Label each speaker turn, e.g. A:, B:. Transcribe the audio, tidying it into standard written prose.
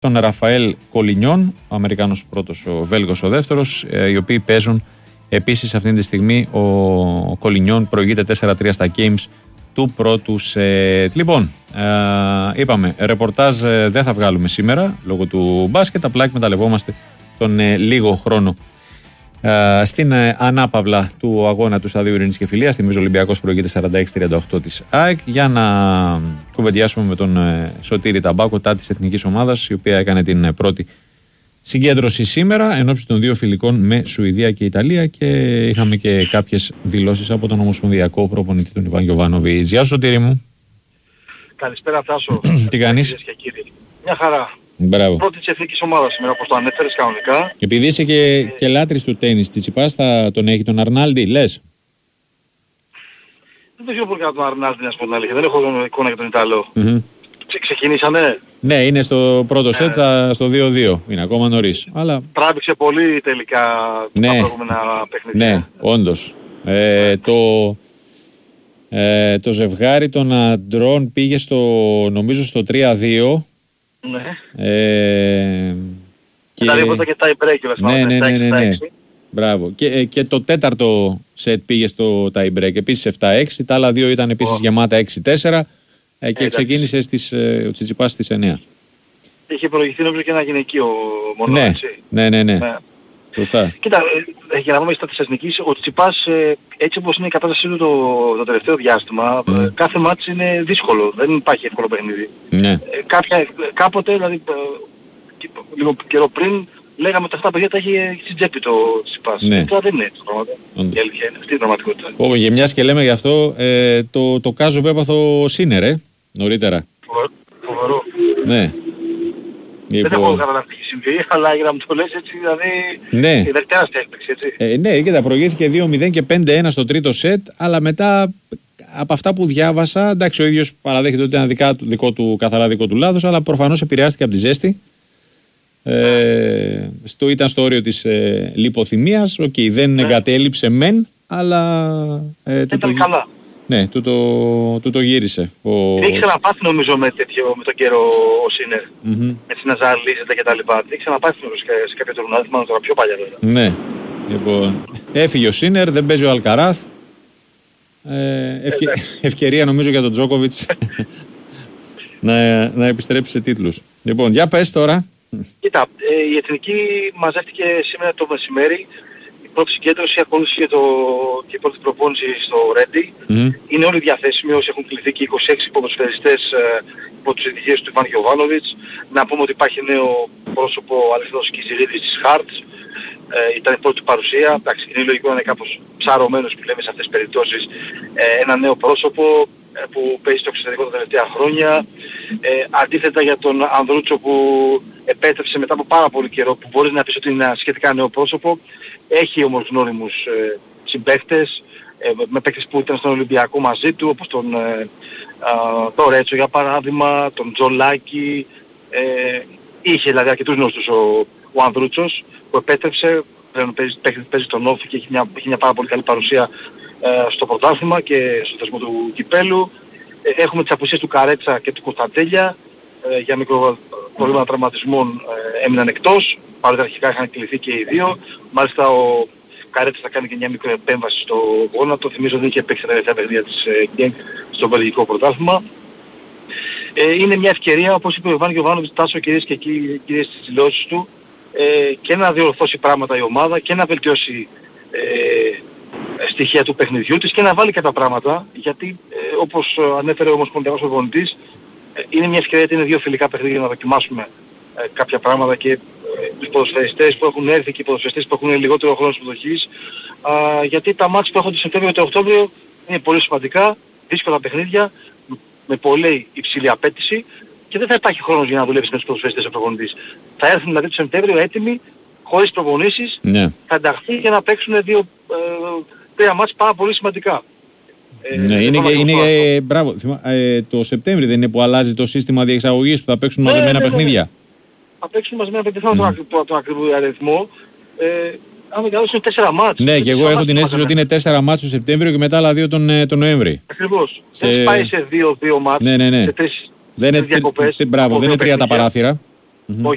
A: τον Ραφαέλ Κολινιόν, ο Αμερικάνος πρώτος, ο Βέλγος ο δεύτερος, οι οποίοι παίζουν επίσης αυτή τη στιγμή. Ο Κολινιόν προηγείται 4-3 στα games του πρώτου σετ. Λοιπόν, είπαμε, ρεπορτάζ δεν θα βγάλουμε σήμερα λόγω του μπάσκετ, απλά εκμεταλλευόμαστε τον λίγο χρόνο στην ανάπαυλα του αγώνα του Σταδίου Ειρήνης και Φιλίας. Θυμίζω, ο Ολυμπιακός προηγείται 46-38 της ΑΕΚ, για να κουβεντιάσουμε με τον Σωτήρη Ταμπάκο, τά της εθνικής ομάδας, η οποία έκανε την πρώτη συγκέντρωση σήμερα ενόψει των δύο φιλικών με Σουηδία και Ιταλία, και είχαμε και κάποιες δηλώσεις από τον ομοσπονδιακό προπονητή, τον Ιβάν Γιοβάνοβιτς. Γεια σου, Σωτήρη μου.
B: Καλησπέρα, Τάσο.
A: Τι κάνεις?
B: Μια χαρά.
A: Μπράβο.
B: Πρώτη της εθνικής ομάδας σήμερα, όπως το ανέφερες κανονικά.
A: Επειδή είσαι και λάτρης του τένις, Τσιτσιπάς θα τον έχει τον Αρνάλντι, λες?
B: Δεν το ξέρω πολύ καλά τον Αρνάλντι, να σου πω την αλήθεια. Δεν έχω εικόνα για τον Ιταλό. Ξεκινήσανε.
A: Ναι, είναι στο πρώτο σετ, στο 2-2. Είναι ακόμα νωρίς. Αλλά...
B: Τράβηξε πολύ τελικά τα προηγούμενα παιχνίδια.
A: Ναι, όντως. Το ζευγάρι των αντρών πήγε νομίζω στο 3-2.
B: Ναι.
A: Δηλαδή
B: πρώτα και tie break.
A: Ναι. Μπράβο. Και το τέταρτο σετ πήγε στο tie break. Επίσης 7-6. Τα άλλα δύο ήταν επίσης γεμάτα 6-4. Και ξεκίνησε ο Τσιτσιπάς στις 9.
B: Είχε προηγηθεί νομίζω και ένα γυναικείο μόνο, έτσι.
A: Ναι. Σωστά.
B: Κοίτα, για να πούμε στα της εθνικής, ο Τσιτσιπάς, έτσι όπως είναι η κατάστασή του το τελευταίο διάστημα, κάθε μάτς είναι δύσκολο. Δεν υπάρχει εύκολο παιχνίδι.
A: Ναι.
B: Κάποτε, δηλαδή, λίγο καιρό πριν, λέγαμε ότι αυτά τα παιδιά τα έχει στην τσέπη το Τσιτσιπάς.
A: Ναι.
B: Τώρα δεν είναι έτσι το πράγμα. Η αλήθεια είναι αυτή η πραγματικότητα.
A: Για μιας και λέμε γι' αυτό, το κάζο που έπαθε ο Σίνερ, νωρίτερα.
B: Φοβερό.
A: Ναι.
B: Δεν έχω καταλάβει τι έχει συμβεί, αλλά για να μου το λες έτσι, δηλαδή η δευτέρα έκπληξη, έτσι.
A: Ναι, και τα προηγήθηκε 2-0 και 5-1 στο τρίτο σετ, αλλά μετά από αυτά που διάβασα, εντάξει, ο ίδιος παραδέχεται ότι ήταν καθαρά δικό του λάθος, αλλά προφανώς επηρεάστηκε από τη ζέστη. Ήταν στο όριο της λιποθυμίας, δεν εγκατέλειψε μεν, αλλά
B: ήταν καλά.
A: Ναι, του το γύρισε.
B: Έχει ξαναπάθει νομίζω με τον καιρό ο Σίνερ. Έτσι να ζαλίζεται και τα λοιπά. Έχει ξαναπάθει νομίζω σε κάποια τουρνουά, θυμάμαι τώρα πιο παλιά βέβαια.
A: Ναι. Λοιπόν, έφυγε ο Σίνερ, δεν παίζει ο Αλκαράθ. Ευκαιρία νομίζω για τον Τζόκοβιτς να επιστρέψει σε τίτλους. Λοιπόν, για πες τώρα.
B: Κοίτα, η εθνική μαζεύτηκε σήμερα το μεσημέρι. Η πρώτη συγκέντρωση ακολούθησε και η πρώτη προπόνηση στο Ρέντι. Είναι όλοι διαθέσιμοι, όσοι έχουν κληθεί, και 26 ποδοσφαιριστές υπό τις ειδικές του Ιβάν Γιοβάνοβιτς. Να πούμε ότι υπάρχει νέο πρόσωπο, Αλεξανδρός Κιζηρίδης της Χάρτς. Ήταν η πρώτη του παρουσία. Εντάξει, είναι λογικό να είναι κάπως ψαρωμένος που λέμε σε αυτές τις περιπτώσεις. Ένα νέο πρόσωπο που παίζει στο εξωτερικό τα τελευταία χρόνια. Αντίθετα για τον Ανδρούτσο που επέτρεψε μετά από πάρα πολύ καιρό, που μπορεί να πεις ότι είναι ένα σχετικά νέο πρόσωπο. Έχει όμως γνώριμους συμπαίκτες, με παίκτες που ήταν στον Ολυμπιακό μαζί του, όπως τον Ρέτσο για παράδειγμα, τον Τζολάκη. Είχε δηλαδή αρκετούς γνωστούς ο Ανδρούτσος που επέτρεψε, παίζει τον Όφη και έχει μια πάρα πολύ καλή παρουσία στο πρωτάθλημα και στο θεσμό του κυπέλου. Έχουμε τις απουσίες του Καρέτσα και του Κωνσταντέλια, για μικρό προβλήματα τραυματισμών έμειναν εκτός, παρότι αρχικά είχαν κληθεί και οι δύο. Μάλιστα ο Καρέτσας θα κάνει και μια μικρή επέμβαση στο γόνατο, θυμίζω ότι είχε παίξει τα τελευταία παιχνίδια της Γκένκ στο βελγικό πρωτάθλημα. Είναι μια ευκαιρία, όπως είπε ο Ιβάν Γιοβάνοβιτς, Τάσο, κυρίες και κύριοι, στις δηλώσεις του, και να διορθώσει πράγματα η ομάδα και να βελτιώσει στοιχεία του παιχνιδιού της και να βάλει και τα πράγματα, γιατί όπως ανέφερε ο ομοσπονδιακός προπονητής, είναι μια ευκαιρία, είναι δύο φιλικά παιχνίδια να δοκιμάσουμε κάποια πράγματα και τους ποδοσφαιριστές που έχουν έρθει και οι ποδοσφαιριστές που έχουν λιγότερο χρόνο συμμετοχής, γιατί τα μάτς που έχουν το Σεπτέμβριο και το Οκτώβριο είναι πολύ σημαντικά, δύσκολα παιχνίδια, με πολύ υψηλή απέτηση και δεν θα υπάρχει χρόνος για να δουλεύεις με τους ποδοσφαιριστές ο προπονητής. Θα έρθουν δηλαδή το Σεπτέμβριο έτοιμοι, χωρίς προπονήσεις, θα ενταχθεί για να παίξουν τρία μάτς πάρα πολύ σημαντικά.
A: Ναι, μπράβο. Το Σεπτέμβριο δεν είναι που αλλάζει το σύστημα διεξαγωγής που θα παίξουν μαζεμένα παιχνίδια.
B: Θα παίξουν μαζεμένα παιχνίδια, θα τον ακριβό αριθμό. Αν δεν είναι 4 μάτς.
A: Ναι, και εγώ έχω την αίσθηση ότι είναι 4 μάτς το Σεπτέμβριο και μετά άλλα 2 τον Νοέμβρη.
B: Ακριβώς. Δεν πάει σε 2 μάτς, σε 3
A: διακοπές. Μπράβο, δεν είναι 3 τα παράθυρα.
B: Όχι,